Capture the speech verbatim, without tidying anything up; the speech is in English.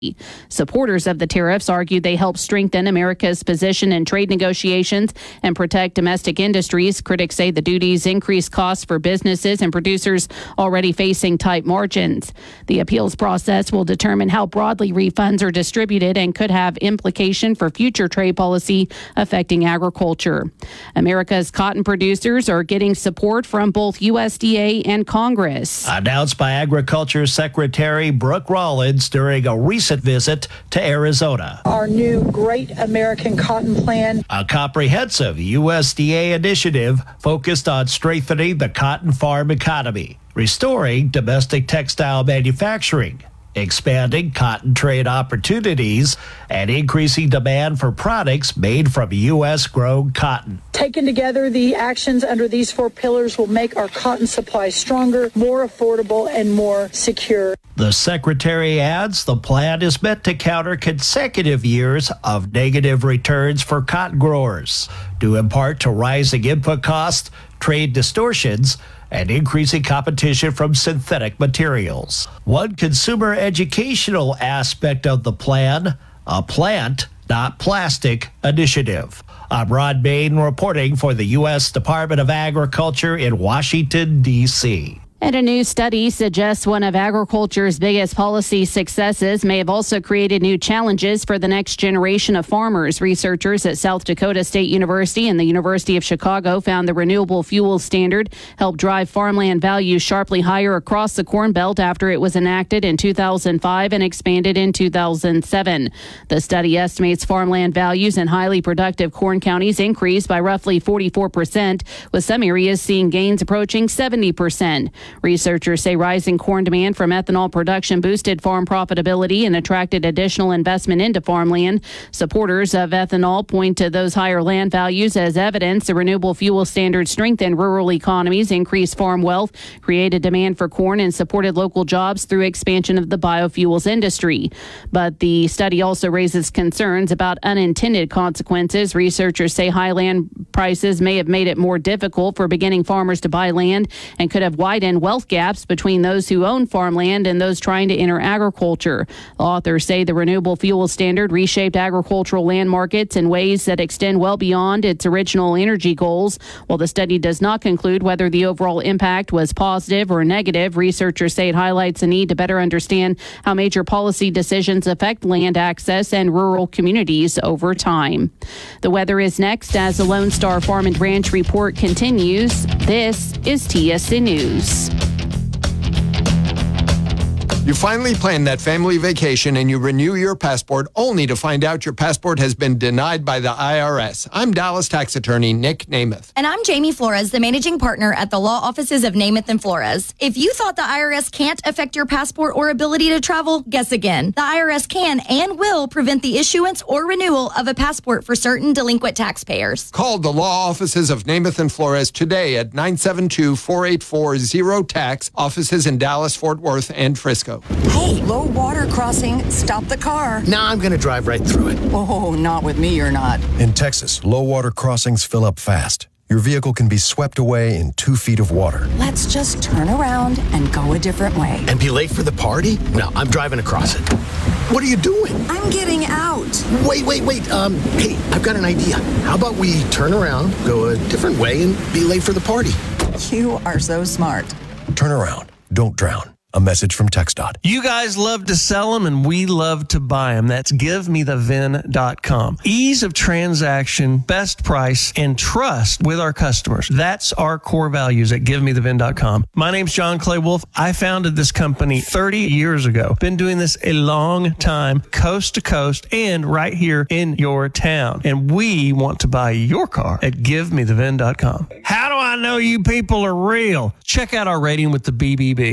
Supporters of the tariffs argue they help strengthen America's position in trade negotiations and protect domestic industries. Critics say the duties increase costs for businesses and producers already facing tight margins. The appeals process will determine how broadly refunds are distributed and could have implication for future trade policy affecting agriculture. America's cotton producers are getting support from both U S D A and Congress. Announced by Agriculture Secretary Brooke Rollins during a recent visit to Arizona. Our new Great American Cotton Plan, a comprehensive U S D A initiative focused on strengthening the cotton farm economy, restoring domestic textile manufacturing, expanding cotton trade opportunities, and increasing demand for products made from U S-grown cotton. Taken together, the actions under these four pillars will make our cotton supply stronger, more affordable, and more secure. The secretary adds the plan is meant to counter consecutive years of negative returns for cotton growers, due in part to rising input costs, trade distortions, and increasing competition from synthetic materials. One consumer educational aspect of the plan, a plant, not plastic initiative. I'm Rod Bain reporting for the U S Department of Agriculture in Washington, D C And a new study suggests one of agriculture's biggest policy successes may have also created new challenges for the next generation of farmers. Researchers at South Dakota State University and the University of Chicago found the renewable fuel standard helped drive farmland values sharply higher across the Corn Belt after it was enacted in two thousand five and expanded in two thousand seven. The study estimates farmland values in highly productive corn counties increased by roughly forty-four percent, with some areas seeing gains approaching seventy percent. Researchers say rising corn demand from ethanol production boosted farm profitability and attracted additional investment into farmland. Supporters of ethanol point to those higher land values as evidence the renewable fuel standard strengthened rural economies, increased farm wealth, created demand for corn, and supported local jobs through expansion of the biofuels industry. But the study also raises concerns about unintended consequences. Researchers say high land prices may have made it more difficult for beginning farmers to buy land and could have widened wealth gaps between those who own farmland and those trying to enter agriculture. The authors say the renewable fuel standard reshaped agricultural land markets in ways that extend well beyond its original energy goals. While the study does not conclude whether the overall impact was positive or negative, researchers say it highlights the need to better understand how major policy decisions affect land access and rural communities over time. The weather is next as the Lone Star Farm and Ranch report continues. This is T S N News. You finally plan that family vacation and you renew your passport only to find out your passport has been denied by the I R S. I'm Dallas tax attorney Nick Namath. And I'm Jamie Flores, the managing partner at the law offices of Namath and Flores. If you thought the I R S can't affect your passport or ability to travel, guess again. The I R S can and will prevent the issuance or renewal of a passport for certain delinquent taxpayers. Call the law offices of Namath and Flores today at nine seven two, four eight four, zero tax, offices in Dallas, Fort Worth, and Frisco. Hey, low water crossing. Stop the car. Nah, I'm going to drive right through it. Oh, not with me, you're not. In Texas, low water crossings fill up fast. Your vehicle can be swept away in two feet of water. Let's just turn around and go a different way. And be late for the party? No, I'm driving across it. What are you doing? I'm getting out. Wait, wait, wait. Um, hey, I've got an idea. How about we turn around, go a different way, and be late for the party? You are so smart. Turn around. Don't drown. A message from TxDOT. You guys love to sell them and we love to buy them. That's give me the V I N dot com. Ease of transaction, best price, and trust with our customers. That's our core values at give me the V I N dot com. My name's John Clay Wolf. I founded this company thirty years ago. Been doing this a long time, coast to coast, and right here in your town. And we want to buy your car at give me the V I N dot com. How do I know you people are real? Check out our rating with the B B B.